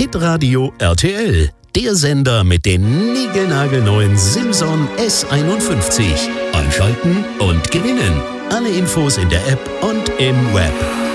Hitradio RTL. Der Sender mit den niegelnagelneuen Simson S51. Einschalten und gewinnen. Alle Infos in der App und im Web.